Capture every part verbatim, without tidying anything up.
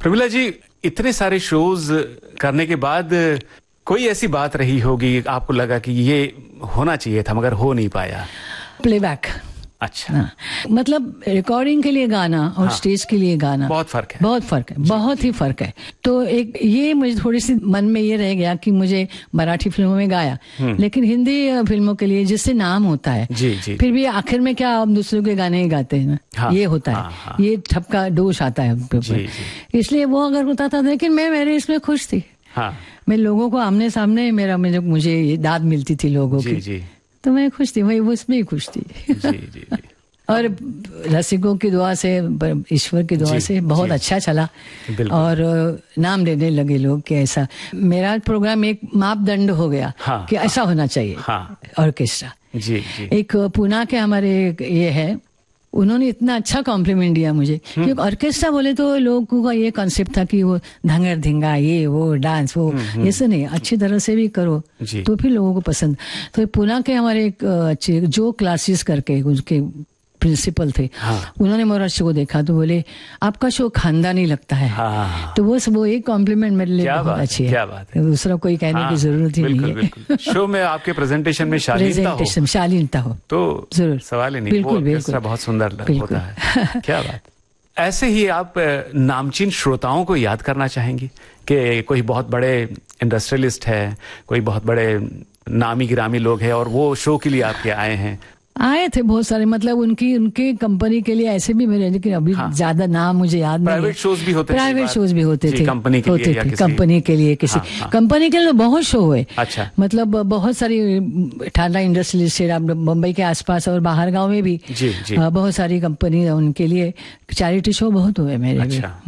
प्रमिला जी, इतने सारे शोज करने के बाद कोई ऐसी बात रही होगी आपको लगा कि ये होना चाहिए था मगर हो नहीं पाया? प्लेबैक। अच्छा। हाँ, मतलब रिकॉर्डिंग के लिए गाना और हाँ, स्टेज के लिए गाना बहुत फर्क है। बहुत फर्क है, बहुत ही फर्क है। तो एक ये मुझे थोड़ी सी मन में ये रह गया कि मुझे मराठी फिल्मों में गाया, लेकिन हिंदी फिल्मों के लिए जिससे नाम होता है जी, जी। फिर भी आखिर में क्या हम दूसरों के गाने ही गाते हैं ना। हाँ, ये होता है। हाँ, हाँ, ये ठपका दोष आता है उनके ऊपर, इसलिए वो अगर होता था, लेकिन मैं मेरे इसमें खुश थी। हाँ। मैं लोगों को आमने सामने मेरा मुझे दाद मिलती थी लोगों की, जी। तो मैं खुश थी, वही उसमें ही खुश थी। जी, जी, जी। और रसिकों की दुआ से, ईश्वर की दुआ से बहुत अच्छा चला और नाम लेने लगे लोग कि ऐसा मेरा प्रोग्राम एक मापदंड हो गया। हाँ, कि ऐसा होना चाहिए। हाँ, ऑर्केस्ट्रा। जी, जी। एक पूना के हमारे ये है, उन्होंने इतना अच्छा कॉम्प्लीमेंट दिया मुझे, क्योंकि ऑर्केस्ट्रा बोले तो लोगों का ये कॉन्सेप्ट था कि वो धंगर धिंगा, ये वो डांस वो, ऐसे नहीं, अच्छी तरह से भी करो तो फिर लोगों को पसंद। तो पुणे के हमारे एक अच्छे जो क्लासेस करके उसके प्रिंसिपल थे। हाँ। उन्होंने मोरा शो देखा तो बोले आपका शो खानदानी लगता है। हाँ। तो वो वो एक कॉम्प्लीमेंट मेरे लिए बहुत अच्छी है। क्या बात है, दूसरा कोई कहने हाँ, की जरूरत ही नहीं है। शो में आपके प्रेजेंटेशन में शालीनता हो, शालीनता हो तो जरूर सवाल ही नहीं। बिल्कुल, बिल्कुल, बहुत सुंदर होता है। क्या बात। ऐसे ही आप नामचीन श्रोताओं को याद करना चाहेंगी कि कोई बहुत बड़े इंडस्ट्रियलिस्ट है, कोई बहुत बड़े नामी गिरामी लोग हैं और वो शो के लिए आपके आए हैं? आए थे बहुत सारे, मतलब उनकी उनकी कंपनी के लिए ऐसे भी मेरे, लेकिन अभी हाँ। ज्यादा नाम मुझे याद नहीं है। प्राइवेट शोज भी होते थे, प्राइवेट शोज भी होते थे, कंपनी के लिए या किसी कंपनी के लिए किसी हाँ, कंपनी के लिए बहुत शो हुए। अच्छा। मतलब बहुत सारी ठाडा इंडस्ट्रियल मुंबई के आसपास और बाहर गाँव में भी जी, जी। बहुत सारी कंपनी, उनके लिए चैरिटी शो बहुत हुए मेरे। अच्छा।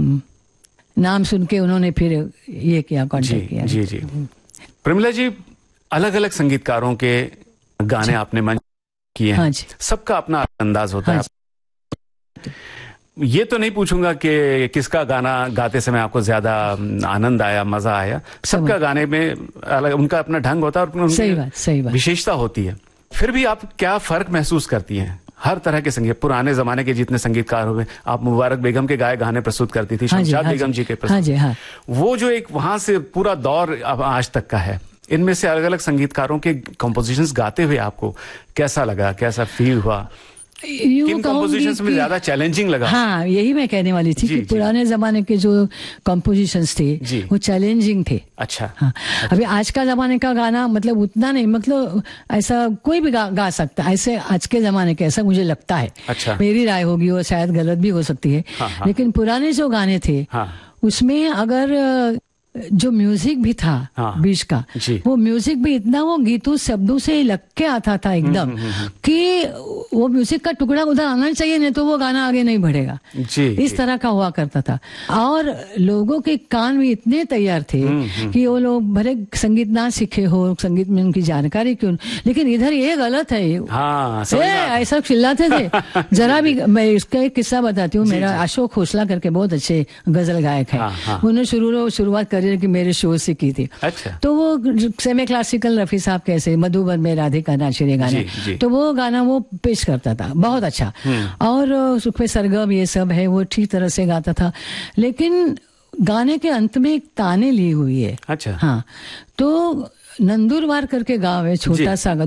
नाम सुन के उन्होंने फिर ये किया, कॉन्टेक्ट किया। जी जी। प्रमिला जी, अलग अलग संगीतकारों के गाने आपने मंच किए हैं। हाँ, सबका अपना अंदाज होता हाँ, है। ये तो नहीं पूछूंगा कि किसका गाना गाते समय आपको ज्यादा आनंद आया, मजा आया। सबका गाने में अलग उनका अपना ढंग होता है और सही बात, सही बात, विशेषता होती है। फिर भी आप क्या फर्क महसूस करती हैं? हर तरह के संगीत, पुराने जमाने के जितने संगीतकार हुए, आप मुबारक बेगम के गाए गाने प्रस्तुत करती थी, शमशाद बेगम जी के प्रस्तुत, वो जो एक वहां से पूरा दौर अब आज तक का है, इनमें से अलग अलग संगीतकारों के कंपोजिशंस गाते हुए आपको कैसा लगा, कैसा फील हुआ? किन कंपोजिशंस में ज्यादा चैलेंजिंग लगा? हाँ, यही मैं कहने वाली थी कि पुराने जमाने के जो कंपोजिशंस थे वो चैलेंजिंग थे। अच्छा। हाँ, अभी आज का जमाने का गाना मतलब उतना नहीं, मतलब ऐसा कोई भी गा, गा सकता है ऐसे आज के जमाने के, ऐसा मुझे लगता है। अच्छा। मेरी राय होगी, वो शायद गलत भी हो सकती है। हाँ, हाँ। लेकिन पुराने जो गाने थे हाँ। उसमें अगर जो म्यूजिक भी था हाँ, बीच का, वो म्यूजिक भी इतना वो गीतों शब्दों से लग के आता था एकदम कि वो म्यूजिक का टुकड़ा उधर आना चाहिए, नहीं तो वो गाना आगे नहीं बढ़ेगा। जी, इस जी. तरह का हुआ करता था। और लोगों के कान भी इतने तैयार थे कि वो लोग भले संगीत ना सीखे हो, संगीत में उनकी जानकारी क्यों, लेकिन इधर ये गलत है हाँ, ऐसा चिल्लाते थे। जरा भी, मैं इसका एक किस्सा बताती हूँ। मेरा अशोक खोसला करके बहुत अच्छे गजल गायक है, उन्होंने शुरू शुरुआत कि मेरे शो से की थी। अच्छा। तो वो सेमी क्लासिकल रफी साहब कैसे मधुबन में राधिका नाचिए गाने, तो वो गाना वो पेश करता था बहुत अच्छा, और उसमें सरगम ये सब है, वो ठीक तरह से गाता था। लेकिन गाने के अंत में एक ताने ली हुई है। अच्छा। हाँ, तो नंदुरबार करके गाँव है, छोटा सा